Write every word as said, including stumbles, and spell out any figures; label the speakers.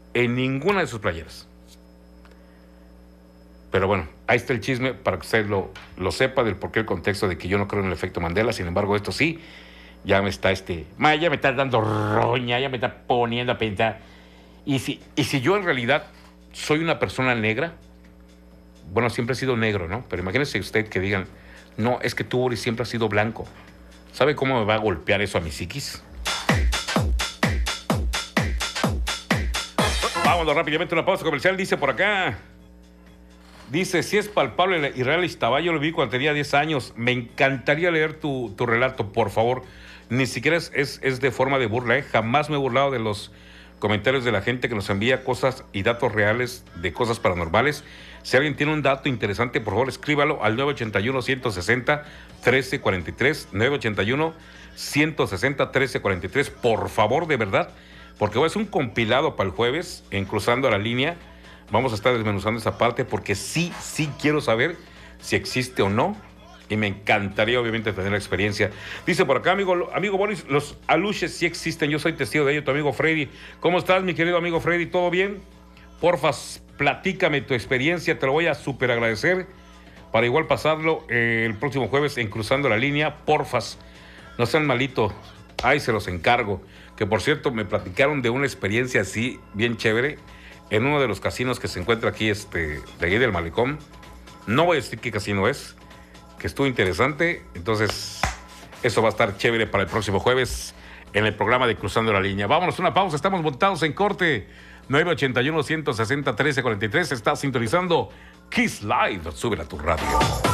Speaker 1: en ninguna de sus playeras. Pero bueno, ahí está el chisme para que usted lo, lo sepa del porqué, el contexto de que yo no creo en el efecto Mandela. Sin embargo, esto sí, ya me está este, ma, ya me está dando roña, ya me está poniendo a pensar. Y si, y si yo en realidad soy una persona negra, bueno, siempre he sido negro, ¿no? Pero imagínese usted que digan, no, es que tú, Boris, siempre has sido blanco. ¿Sabe cómo me va a golpear eso a mi psiquis? Vámonos rápidamente a una pausa comercial. Dice por acá, dice, si es palpable y real estaba, yo lo vi cuando tenía diez años. Me encantaría leer tu, tu relato, por favor. Ni siquiera es, es, es de forma de burla, ¿eh? Jamás me he burlado de los comentarios de la gente que nos envía cosas y datos reales de cosas paranormales. Si alguien tiene un dato interesante, por favor, escríbalo al nueve ochenta y uno, ciento sesenta, trece cuarenta y tres, nueve ochenta y uno, ciento sesenta, trece cuarenta y tres, por favor, de verdad, porque voy a hacer un compilado para el jueves en Cruzando la Línea. Vamos a estar desmenuzando esa parte porque sí, sí quiero saber si existe o no. Y me encantaría, obviamente, tener la experiencia. Dice por acá, amigo, amigo Boris, los aluches sí existen. Yo soy testigo de ello, tu amigo Freddy. ¿Cómo estás, mi querido amigo Freddy? ¿Todo bien? Porfa, platícame tu experiencia. Te lo voy a súper agradecer. Para igual pasarlo eh, el próximo jueves en Cruzando la Línea. Porfas, no sean malitos. Ay, se los encargo. Que, por cierto, me platicaron de una experiencia así, bien chévere, en uno de los casinos que se encuentra aquí, este, de ahí del Malecón. No voy a decir qué casino es, que estuvo interesante. Entonces, eso va a estar chévere para el próximo jueves en el programa de Cruzando la Línea. Vámonos a una pausa, estamos montados en corte. nueve ochenta y uno, ciento sesenta, trece cuarenta y tres, está sintonizando Kiss Live. Sube a tu radio.